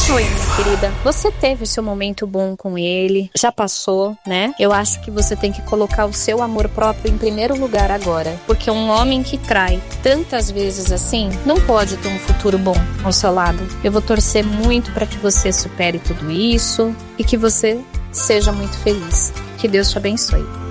Oi, minha querida. Você teve o seu momento bom com ele, já passou, né? Eu acho que você tem que colocar o seu amor próprio em primeiro lugar agora. Porque um homem que trai tantas vezes assim, não pode ter um futuro bom ao seu lado. Eu vou torcer muito para que você supere tudo isso e que você seja muito feliz. Que Deus te abençoe.